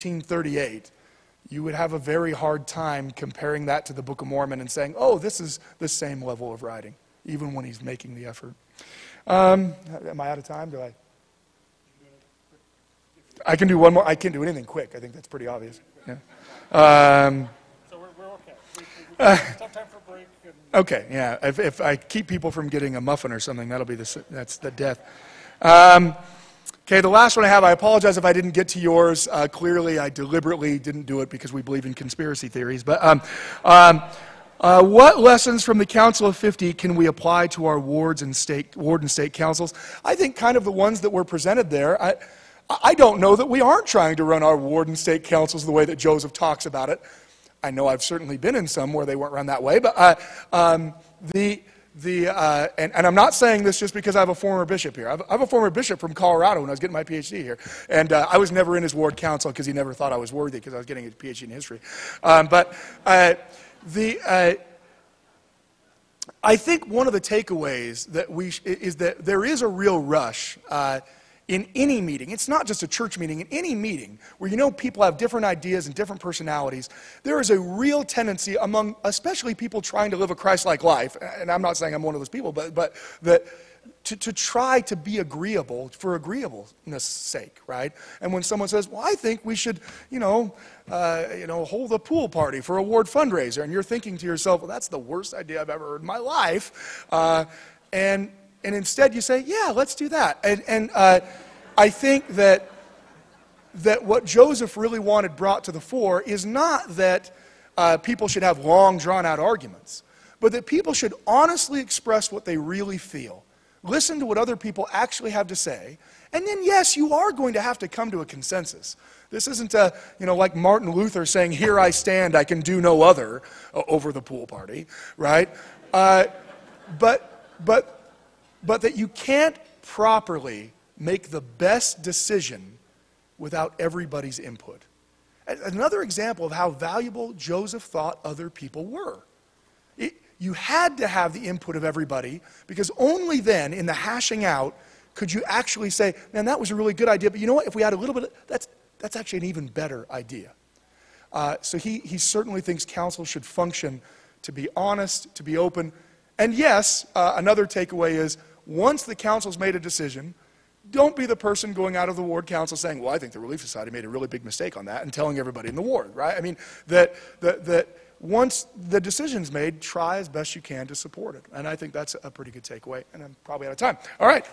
1938, you would have a very hard time comparing that to the Book of Mormon and saying, oh, this is the same level of writing, even when he's making the effort. Am I out of time? I can do one more. I can't do anything quick. I think that's pretty obvious. Yeah. So we're okay. It's time for a break. Okay, yeah. If I keep people from getting a muffin or something, that's the death. Okay, the last one I have, I apologize if I didn't get to yours. Clearly, I deliberately didn't do it because we believe in conspiracy theories. But what lessons from the Council of 50 can we apply to our ward and state councils? I think kind of the ones that were presented there. I don't know that we aren't trying to run our ward and state councils the way that Joseph talks about it. I know I've certainly been in some where they weren't run that way, but and I'm not saying this just because I have a former bishop here. I have a former bishop from Colorado when I was getting my PhD here, and I was never in his ward council because he never thought I was worthy because I was getting a PhD in history. I think one of the takeaways is that there is a real rush in any meeting. It's not just a church meeting. In any meeting where people have different ideas and different personalities, there is a real tendency among especially people trying to live a Christ-like life, and I'm not saying I'm one of those people, but that to try to be agreeable for agreeableness' sake, right? And when someone says, well, I think we should, hold a pool party for a ward fundraiser, and you're thinking to yourself, well, that's the worst idea I've ever heard in my life, and instead you say, yeah, let's do that. And I think that what Joseph really wanted brought to the fore is not that people should have long, drawn-out arguments, but that people should honestly express what they really feel. Listen to what other people actually have to say, and then, yes, you are going to have to come to a consensus. This isn't like Martin Luther saying, here I stand, I can do no other, over the pool party, right? But that you can't properly make the best decision without everybody's input. Another example of how valuable Joseph thought other people were. You had to have the input of everybody because only then, in the hashing out, could you actually say, man, that was a really good idea, but you know what? If we had a little bit, that's actually an even better idea. So he certainly thinks council should function to be honest, to be open. And yes, another takeaway is, once the council's made a decision, don't be the person going out of the ward council saying, well, I think the Relief Society made a really big mistake on that, and telling everybody in the ward, right? I mean, that once the decision's made, try as best you can to support it. And I think that's a pretty good takeaway, and I'm probably out of time. All right.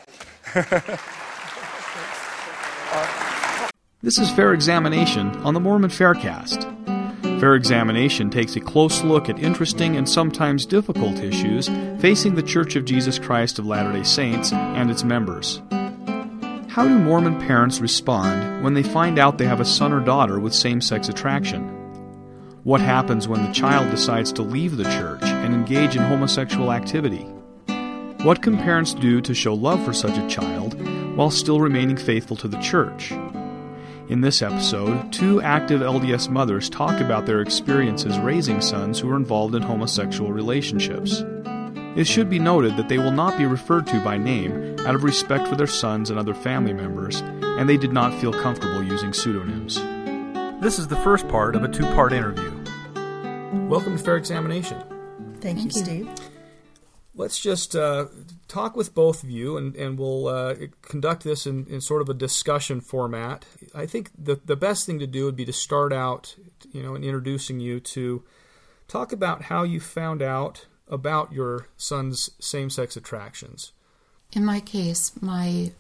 This is Fair Examination on the Mormon Faircast. Fair Examination takes a close look at interesting and sometimes difficult issues facing the Church of Jesus Christ of Latter-day Saints and its members. How do Mormon parents respond when they find out they have a son or daughter with same-sex attraction? What happens when the child decides to leave the church and engage in homosexual activity? What can parents do to show love for such a child while still remaining faithful to the church? In this episode, two active LDS mothers talk about their experiences raising sons who are involved in homosexual relationships. It should be noted that they will not be referred to by name out of respect for their sons and other family members, and they did not feel comfortable using pseudonyms. This is the first part of a two-part interview. Welcome to Fair Examination. Thank you, Steve. Let's just talk with both of you, and we'll conduct this in sort of a discussion format. I think the best thing to do would be to start out, in introducing you to talk about how you found out about your son's same-sex attractions. In my case, my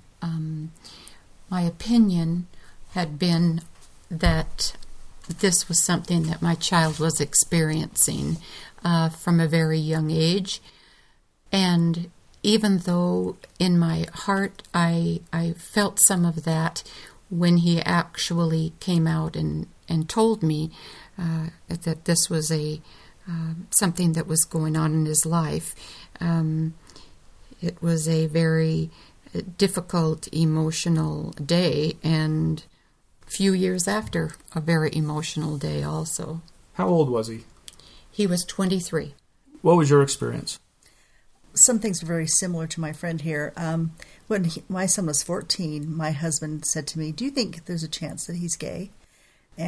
opinion had been that this was something that my child was experiencing from a very young age. And even though in my heart I felt some of that when he actually came out and told me that this was something that was going on in his life, it was a very difficult, emotional day, and a few years after, a very emotional day also. How old was he? He was 23. What was your experience? Some things are very similar to my friend here. When my son was 14, my husband said to me, "Do you think there's a chance that he's gay?"